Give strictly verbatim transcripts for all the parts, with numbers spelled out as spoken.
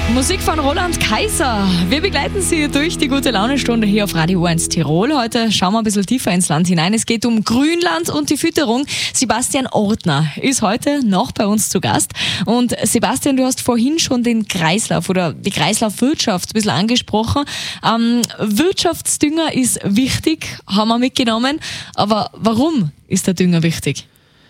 Musik von Roland Kaiser. Wir begleiten Sie durch die gute Laune-Stunde hier auf Radio eins Tirol. Heute schauen wir ein bisschen tiefer ins Land hinein. Es geht um Grünland und die Fütterung. Sebastian Ortner ist heute noch bei uns zu Gast. Und Sebastian, du hast vorhin schon den Kreislauf oder die Kreislaufwirtschaft ein bisschen angesprochen. Ähm, Wirtschaftsdünger ist wichtig, haben wir mitgenommen. Aber warum ist der Dünger wichtig?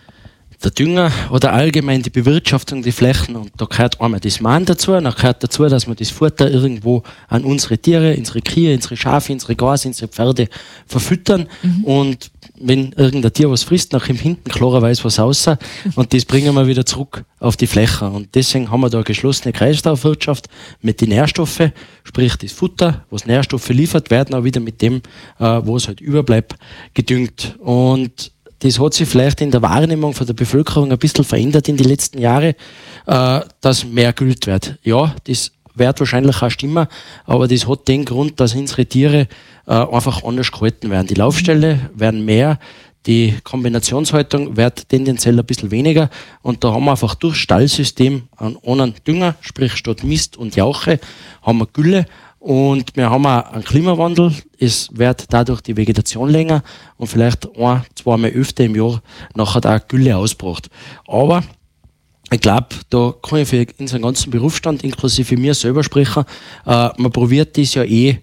Der Dünger oder allgemein die Bewirtschaftung der Flächen, und da gehört einmal das Mahn dazu, dann gehört dazu, dass wir das Futter irgendwo an unsere Tiere, unsere Kühe, unsere Schafe, unsere Gase, unsere Pferde verfüttern. Mhm. Und wenn irgendein Tier was frisst, nach ihm hinten klarerweise was raus, und das bringen wir wieder zurück auf die Fläche. Und deswegen haben wir da eine geschlossene Kreislaufwirtschaft mit den Nährstoffen, sprich das Futter, was Nährstoffe liefert, werden auch wieder mit dem, wo es halt überbleibt, gedüngt. Und das hat sich vielleicht in der Wahrnehmung von der Bevölkerung ein bisschen verändert in den letzten Jahren, äh, dass mehr Gült wird. Ja, das wird wahrscheinlich auch stimmen, aber das hat den Grund, dass unsere Tiere äh, einfach anders gehalten werden. Die Laufställe werden mehr, die Kombinationshaltung wird tendenziell ein bisschen weniger, und da haben wir einfach durch Stallsystem einen anderen Dünger, sprich statt Mist und Jauche haben wir Gülle. Und wir haben auch einen Klimawandel. Es wird dadurch die Vegetation länger und vielleicht ein, zweimal öfter im Jahr nachher auch Gülle ausgebracht. Aber ich glaube, da kann ich für unseren ganzen Berufsstand, inklusive mir selber sprechen, äh, man probiert das ja eh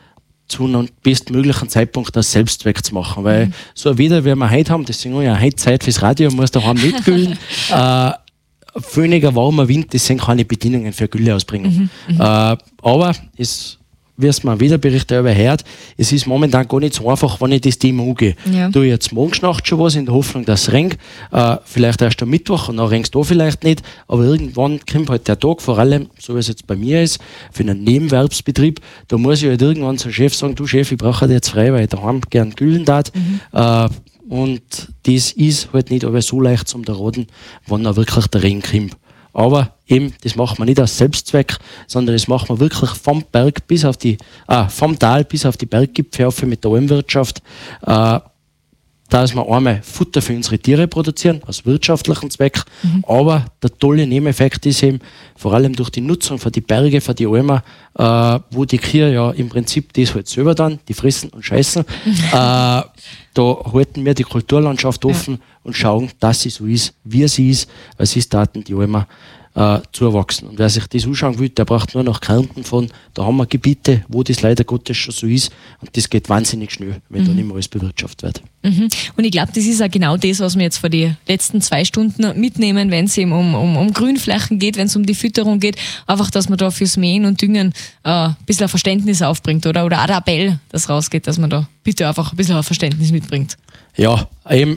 zu einem bestmöglichen Zeitpunkt als Selbstzweck zu machen. Weil mhm. so ein Wetter, wie wir heute haben, deswegen habe ich ja heute Zeit fürs Radio, muss daheim nicht güllen. äh, Weniger warmer Wind, das sind keine Bedingungen für Gülle ausbringen. Mhm, äh, aber es, wie es mir wieder Berichte überhört, es ist momentan gar nicht so einfach, wenn ich das Thema angehe. Ja. Du jetzt morgens Nacht schon was in der Hoffnung, dass es regnet, äh, vielleicht erst am Mittwoch und dann regnet es da vielleicht nicht, aber irgendwann kommt halt der Tag, vor allem, so wie es jetzt bei mir ist, für einen Nebenwerbsbetrieb, da muss ich halt irgendwann zum Chef sagen, du Chef, ich brauche jetzt frei, weil ich daheim gern güllen darf. Mhm. Äh, Und das ist halt nicht aber so leicht zum Raten, wann auch wirklich der Regen kommt. Aber eben, das macht man nicht als Selbstzweck, sondern das macht man wirklich vom Berg bis auf die, ah, vom Tal bis auf die Berggipfel auf mit der Almwirtschaft, äh, dass wir einmal Futter für unsere Tiere produzieren, aus wirtschaftlichen Zweck. Mhm. Aber der tolle Nebeneffekt ist eben, vor allem durch die Nutzung von die Berge, von die Almen, äh, wo die Kühe ja im Prinzip das halt selber dann, die fressen und scheißen, mhm. äh, da halten wir die Kulturlandschaft offen, ja, und schauen, dass sie so ist, wie sie ist, weil sie Daten die Almen äh, zuwachsen. Und wer sich das anschauen will, der braucht nur nach Kärnten fahren. Da haben wir Gebiete, wo das leider Gottes schon so ist, und das geht wahnsinnig schnell, wenn mhm. da nicht mehr alles bewirtschaftet wird. Mhm. Und ich glaube, das ist auch genau das, was wir jetzt vor die letzten zwei Stunden mitnehmen, wenn es eben um, um, um Grünflächen geht, wenn es um die Fütterung geht, einfach, dass man da fürs Mähen und Düngen äh, ein bisschen ein Verständnis aufbringt, oder? Oder auch der Appell, das rausgeht, dass man da bitte einfach ein bisschen ein Verständnis mitbringt. Ja, eben,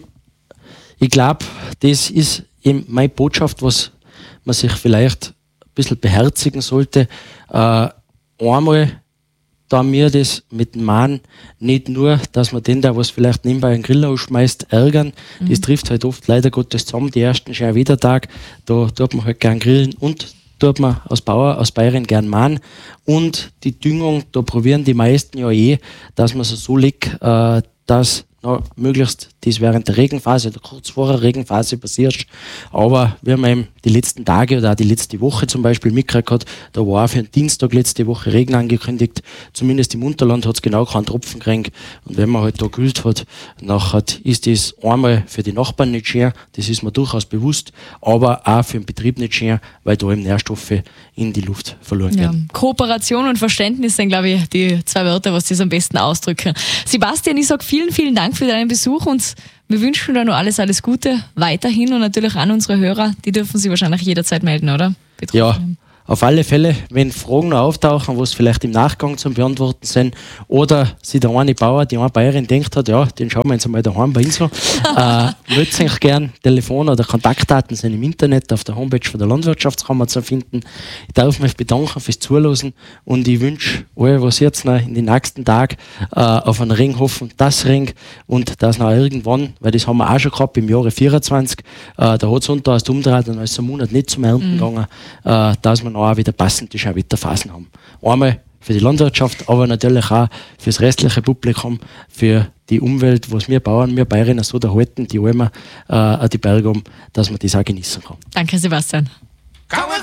ich glaube, das ist eben meine Botschaft, was man sich vielleicht ein bisschen beherzigen sollte. Äh, einmal, da mir das mit dem Mahn nicht nur, dass man den da, was vielleicht nebenbei einen Grill ausschmeißt, ärgern. Mhm. Das trifft halt oft leider Gottes zusammen, die ersten Scheinwiedertag. Da tut man halt gern grillen und tut man aus Bauer, aus Bayern gern mahnen. Und die Düngung, da probieren die meisten ja eh, dass man sie so legt, äh, dass na, möglichst das während der Regenphase oder kurz vor der Regenphase passiert. Aber wir haben eben die letzten Tage oder auch die letzte Woche zum Beispiel mitgekriegt gehabt, da war auch für den Dienstag letzte Woche Regen angekündigt. Zumindest im Unterland hat es genau keinen Tropfen gekriegt. Und wenn man halt da gekühlt hat, nachher ist das einmal für die Nachbarn nicht schön, das ist mir durchaus bewusst, aber auch für den Betrieb nicht schön, weil da eben Nährstoffe in die Luft verloren ja. werden. Kooperation und Verständnis sind, glaube ich, die zwei Wörter, was das am besten ausdrücken. Sebastian, ich sage vielen, vielen Dank für deinen Besuch, und wir wünschen dir noch alles, alles Gute weiterhin, und natürlich an unsere Hörer, die dürfen sich wahrscheinlich jederzeit melden, oder? Betroffen. Ja, auf alle Fälle, wenn Fragen noch auftauchen, was vielleicht im Nachgang zum Beantworten sind, oder sich der eine Bauer, die eine Bayerin denkt hat, ja, den schauen wir jetzt einmal daheim bei Insel, äh, meldet euch gern. Telefon oder Kontaktdaten sind im Internet auf der Homepage von der Landwirtschaftskammer zu finden. Ich darf mich bedanken fürs Zuhören, und ich wünsche euch, was jetzt noch in den nächsten Tagen äh, auf einen Ring hoffen, das Ring, und das noch irgendwann, weil das haben wir auch schon gehabt im Jahre vierundzwanzig, äh, da hat es unter erst umgedreht und ist ein Monat nicht zum Ernten mhm. gegangen, äh, dass wir auch wieder passende Schauwetterphasen haben. Einmal für die Landwirtschaft, aber natürlich auch für das restliche Publikum, für die Umwelt, was wir Bauern, wir Bayerinnen so erhalten, die Almen, äh, die Berge um, dass man das auch genießen kann. Danke, Sebastian.